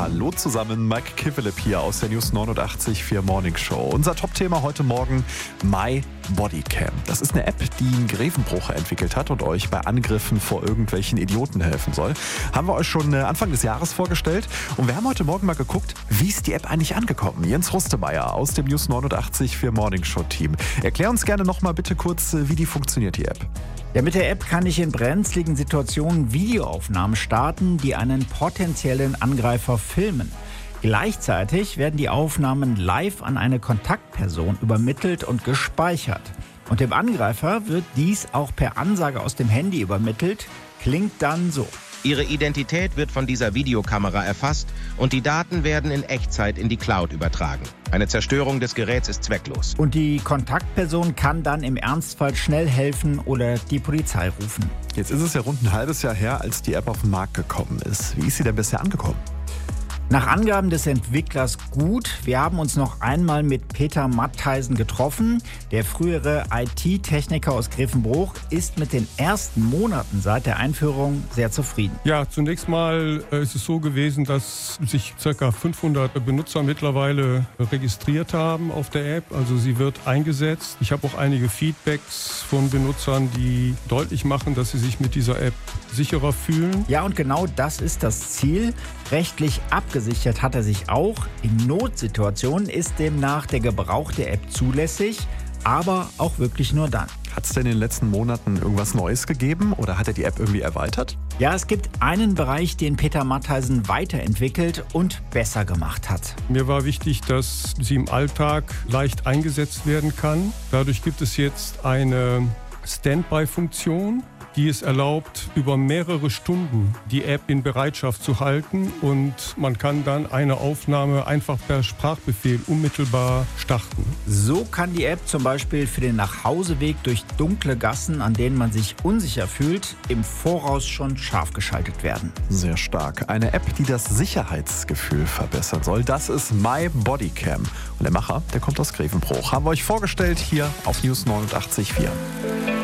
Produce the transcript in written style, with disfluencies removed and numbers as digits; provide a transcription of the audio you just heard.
Hallo zusammen, Mike Kivelep hier aus der News 89.4 Morning Show. Unser Top-Thema heute Morgen, My Bodycam. Das ist eine App, die ein Grevenbrucher entwickelt hat und euch bei Angriffen vor irgendwelchen Idioten helfen soll. Haben wir euch schon Anfang des Jahres vorgestellt und wir haben heute Morgen mal geguckt, wie ist die App eigentlich angekommen? Jens Rustemeyer aus dem News 89.4 Morning Show Team. Erklär uns gerne noch mal bitte kurz, wie die funktioniert, die App. Ja, mit der App kann ich in brenzligen Situationen Videoaufnahmen starten, die einen potenziellen Angreifer filmen. Gleichzeitig werden die Aufnahmen live an eine Kontaktperson übermittelt und gespeichert. Und dem Angreifer wird dies auch per Ansage aus dem Handy übermittelt. Klingt dann so. Ihre Identität wird von dieser Videokamera erfasst und die Daten werden in Echtzeit in die Cloud übertragen. Eine Zerstörung des Geräts ist zwecklos. Und die Kontaktperson kann dann im Ernstfall schnell helfen oder die Polizei rufen. Jetzt ist es ja rund ein halbes Jahr her, als die App auf den Markt gekommen ist. Wie ist sie denn bisher angekommen? Nach Angaben des Entwicklers gut. Wir haben uns noch einmal mit Peter Mattheisen getroffen. Der frühere IT-Techniker aus Grevenbruch ist mit den ersten Monaten seit der Einführung sehr zufrieden. Ja, zunächst mal ist es so gewesen, dass sich ca. 500 Benutzer mittlerweile registriert haben auf der App. Also sie wird eingesetzt. Ich habe auch einige Feedbacks von Benutzern, die deutlich machen, dass sie sich mit dieser App sicherer fühlen. Ja, und genau das ist das Ziel. Rechtlich abgesichert hat er sich auch. In Notsituationen ist demnach der Gebrauch der App zulässig, aber auch wirklich nur dann. Hat es denn in den letzten Monaten irgendwas Neues gegeben oder hat er die App irgendwie erweitert? Ja, es gibt einen Bereich, den Peter Mattheisen weiterentwickelt und besser gemacht hat. Mir war wichtig, dass sie im Alltag leicht eingesetzt werden kann. Dadurch gibt es jetzt eine Standby-Funktion, die es erlaubt, über mehrere Stunden die App in Bereitschaft zu halten und man kann dann eine Aufnahme einfach per Sprachbefehl unmittelbar starten. So kann die App zum Beispiel für den Nachhauseweg durch dunkle Gassen, an denen man sich unsicher fühlt, im Voraus schon scharf geschaltet werden. Sehr stark. Eine App, die das Sicherheitsgefühl verbessern soll. Das ist My Bodycam. Und der Macher, der kommt aus Grevenbruch. Haben wir euch vorgestellt hier auf News 89.4.